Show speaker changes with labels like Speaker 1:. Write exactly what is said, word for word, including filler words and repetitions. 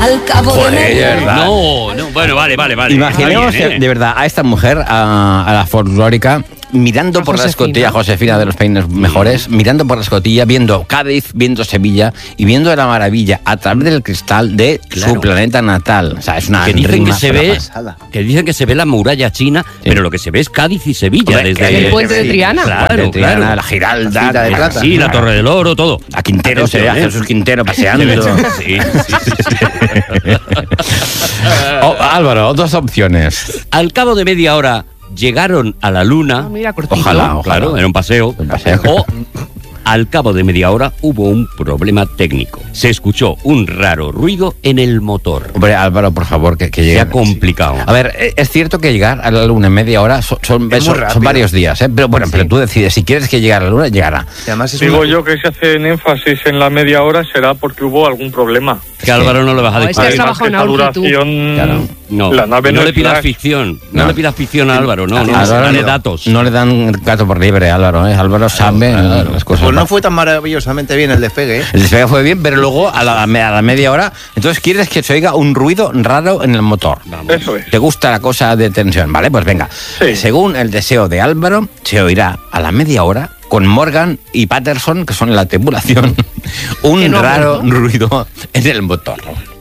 Speaker 1: Al cabo
Speaker 2: Joder,
Speaker 1: de media
Speaker 2: de verdad.
Speaker 3: No, no, bueno, vale, vale, vale.
Speaker 2: Imaginemos,
Speaker 3: Está bien, ¿eh?
Speaker 2: de verdad, a esta mujer, a, a la folclórica, mirando
Speaker 4: A
Speaker 2: por la
Speaker 4: Josefina.
Speaker 2: escotilla, Josefina de los peines mejores, mirando por la escotilla, viendo Cádiz, viendo Sevilla y viendo la maravilla a través del cristal de
Speaker 3: Claro.
Speaker 2: su planeta natal. O sea, es una
Speaker 3: Que dicen que
Speaker 2: rima
Speaker 3: se
Speaker 2: pero
Speaker 3: ve,
Speaker 2: pasada.
Speaker 3: que dicen que se ve la muralla china, pero lo que se ve es Cádiz y Sevilla.
Speaker 2: Hombre,
Speaker 3: desde
Speaker 2: que hay
Speaker 4: El puente de Triana.
Speaker 3: Claro,
Speaker 2: Puente de Triana,
Speaker 3: claro.
Speaker 2: la Giralda,
Speaker 5: La Cita de Plata.
Speaker 3: Sí, la Torre del Oro, todo.
Speaker 2: a Quintero, se ve a
Speaker 3: Atención, ¿eh?
Speaker 2: Jesús Quintero paseando.
Speaker 3: Sí, sí, sí, sí.
Speaker 2: Oh, Álvaro, dos opciones.
Speaker 3: Al cabo de media hora llegaron a la luna.
Speaker 4: Ah, mira, cortito.
Speaker 2: Ojalá, ojalá.
Speaker 3: Claro, era un paseo.
Speaker 2: Un paseo.
Speaker 3: O al cabo de media hora hubo un problema técnico. Se escuchó un raro ruido en el motor.
Speaker 2: Hombre, Álvaro, por favor, que, que
Speaker 3: Se
Speaker 2: llegue.
Speaker 3: ha complicado.
Speaker 2: A ver, eh, es cierto que llegar a la luna en media hora son, son,
Speaker 5: Es muy
Speaker 2: son- son
Speaker 5: rápido.
Speaker 2: varios días, ¿eh? Pero bueno,
Speaker 5: Sí.
Speaker 2: pero tú decides, si quieres que llegue a la luna, llegará.
Speaker 5: Y además es
Speaker 6: Digo
Speaker 5: una-
Speaker 6: yo que si hacen énfasis en la media hora será porque hubo algún problema.
Speaker 3: Que a Álvaro no le vas a
Speaker 4: No, es que
Speaker 3: discutir.
Speaker 4: has trabajado en
Speaker 6: esa
Speaker 4: Aurki tú.
Speaker 6: duración,
Speaker 2: Claro.
Speaker 3: No,
Speaker 6: la nave
Speaker 3: no
Speaker 6: no
Speaker 3: le
Speaker 6: es
Speaker 3: pidas
Speaker 6: flash.
Speaker 3: ficción. No,
Speaker 2: No.
Speaker 3: le pidas ficción a Álvaro, no, no.
Speaker 2: Álvaro
Speaker 3: Dale
Speaker 2: no-
Speaker 3: datos.
Speaker 2: No le dan gato por libre, Álvaro, ¿eh? Álvaro sabe
Speaker 3: claro.
Speaker 2: las cosas.
Speaker 5: Pues no fue tan maravillosamente bien el despegue, ¿eh?
Speaker 2: El despegue fue bien, pero luego a la, a la media hora, entonces quieres que se oiga un ruido raro en el motor.
Speaker 3: Vamos.
Speaker 6: Eso es.
Speaker 2: ¿Te gusta la cosa de tensión? Vale, pues venga.
Speaker 6: Sí.
Speaker 2: Según el deseo de Álvaro, se oirá a la media hora con Morgan y Patterson, que son la tripulación, un
Speaker 4: Que no ha
Speaker 2: raro
Speaker 4: muerto.
Speaker 2: ruido en el motor.